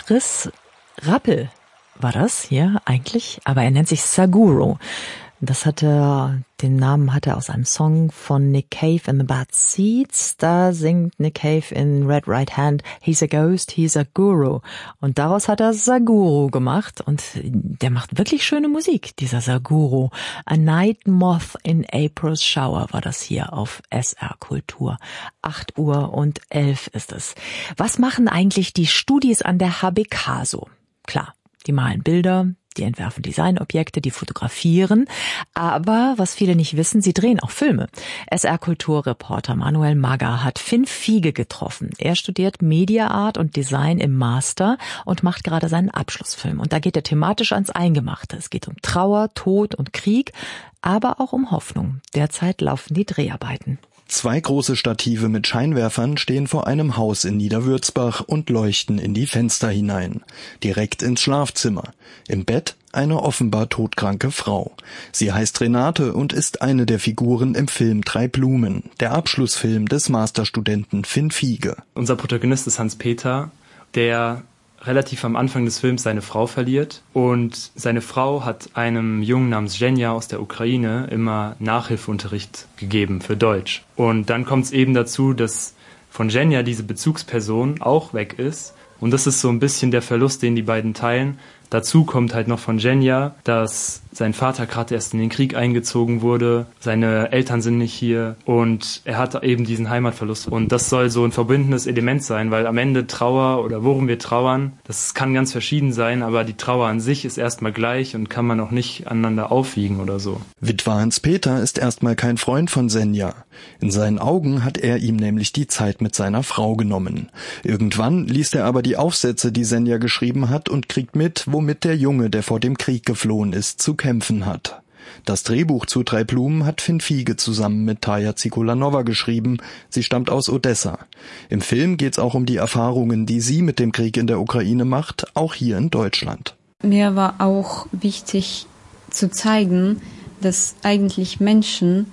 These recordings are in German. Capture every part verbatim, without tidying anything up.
Chris Rappel war das hier eigentlich, aber er nennt sich Saguro. Das hatte, den Namen hat er aus einem Song von Nick Cave and the Bad Seeds. Da singt Nick Cave in Red Right Hand, he's a ghost, he's a guru. Und daraus hat er Saguro gemacht. Und der macht wirklich schöne Musik, dieser Saguro. A Night Moth in April's Shower war das hier auf S R Kultur. acht Uhr und elf ist es. Was machen eigentlich die Studis an der H B K so? Klar, die malen Bilder, die entwerfen Designobjekte, die fotografieren. Aber was viele nicht wissen, sie drehen auch Filme. S R-Kulturreporter Manuel Magger hat Finn Fiege getroffen. Er studiert Media Art und Design im Master und macht gerade seinen Abschlussfilm. Und da geht er thematisch ans Eingemachte. Es geht um Trauer, Tod und Krieg, aber auch um Hoffnung. Derzeit laufen die Dreharbeiten. Zwei große Stative mit Scheinwerfern stehen vor einem Haus in Niederwürzbach und leuchten in die Fenster hinein. Direkt ins Schlafzimmer. Im Bett eine offenbar todkranke Frau. Sie heißt Renate und ist eine der Figuren im Film Drei Blumen, der Abschlussfilm des Masterstudenten Finn Fiege. Unser Protagonist ist Hans-Peter, der relativ am Anfang des Films seine Frau verliert. Und seine Frau hat einem Jungen namens Zhenya aus der Ukraine immer Nachhilfeunterricht gegeben für Deutsch. Und dann kommt es eben dazu, dass von Zhenya diese Bezugsperson auch weg ist. Und das ist so ein bisschen der Verlust, den die beiden teilen. Dazu kommt halt noch von Zhenya, dass sein Vater gerade erst in den Krieg eingezogen wurde, seine Eltern sind nicht hier und er hat eben diesen Heimatverlust. Und das soll so ein verbindendes Element sein, weil am Ende Trauer oder worum wir trauern, das kann ganz verschieden sein, aber die Trauer an sich ist erstmal gleich und kann man auch nicht aneinander aufwiegen oder so. Witwer Hans-Peter ist erstmal kein Freund von Zhenya. In seinen Augen hat er ihm nämlich die Zeit mit seiner Frau genommen. Irgendwann liest er aber die Aufsätze, die Zhenya geschrieben hat und kriegt mit, womit der Junge, der vor dem Krieg geflohen ist, zu kämpfen hat. Das Drehbuch zu Drei Blumen hat Finn Fiege zusammen mit Taja Zikulanova geschrieben. Sie stammt aus Odessa. Im Film geht's auch um die Erfahrungen, die sie mit dem Krieg in der Ukraine macht, auch hier in Deutschland. Mir war auch wichtig zu zeigen, dass eigentlich Menschen,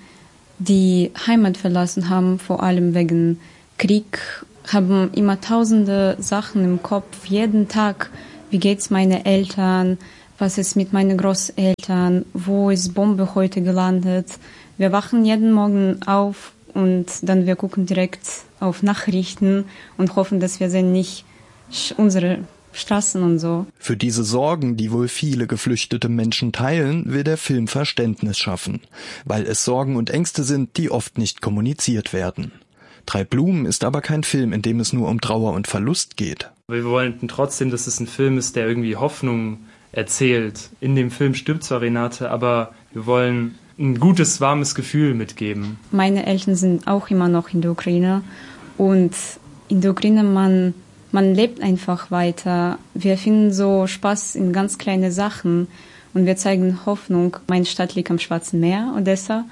die Heimat verlassen haben, vor allem wegen Krieg, haben immer tausende Sachen im Kopf, jeden Tag. Wie geht's meinen Eltern? Was ist mit meinen Großeltern? Wo ist Bombe heute gelandet? Wir wachen jeden Morgen auf und dann wir gucken direkt auf Nachrichten und hoffen, dass wir sehen nicht unsere Straßen und so. Für diese Sorgen, die wohl viele geflüchtete Menschen teilen, will der Film Verständnis schaffen, weil es Sorgen und Ängste sind, die oft nicht kommuniziert werden. Drei Blumen ist aber kein Film, in dem es nur um Trauer und Verlust geht. Wir wollten trotzdem, dass es ein Film ist, der irgendwie Hoffnung erzählt. In dem Film stirbt zwar Renate, aber wir wollen ein gutes, warmes Gefühl mitgeben. Meine Eltern sind auch immer noch in der Ukraine und in der Ukraine man man lebt einfach weiter. Wir finden so Spaß in ganz kleine Sachen und wir zeigen Hoffnung. Meine Stadt liegt am Schwarzen Meer, Odessa.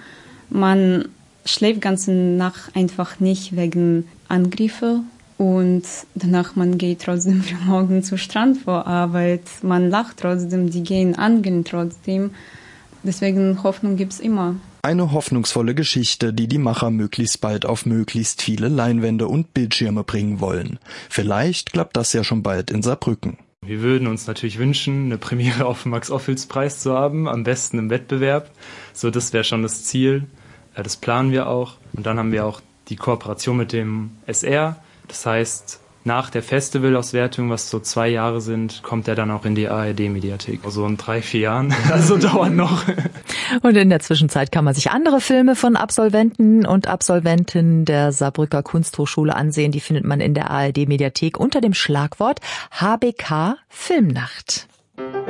Man schläft ganze Nacht einfach nicht wegen Angriffe. Und danach, man geht trotzdem früh morgen zum Strand vor Arbeit. Man lacht trotzdem, die gehen angeln trotzdem. Deswegen Hoffnung gibt's immer. Eine hoffnungsvolle Geschichte, die die Macher möglichst bald auf möglichst viele Leinwände und Bildschirme bringen wollen. Vielleicht klappt das ja schon bald in Saarbrücken. Wir würden uns natürlich wünschen, eine Premiere auf dem Max-Ophüls-Preis zu haben, am besten im Wettbewerb. So, das wäre schon das Ziel. Das planen wir auch. Und dann haben wir auch die Kooperation mit dem S R. Das heißt, nach der Festivalauswertung, was so zwei Jahre sind, kommt er dann auch in die A R D-Mediathek. Also in drei, vier Jahren. Also dauert noch. Und in der Zwischenzeit kann man sich andere Filme von Absolventen und Absolventinnen der Saarbrücker Kunsthochschule ansehen. Die findet man in der A R D-Mediathek unter dem Schlagwort H B K Filmnacht.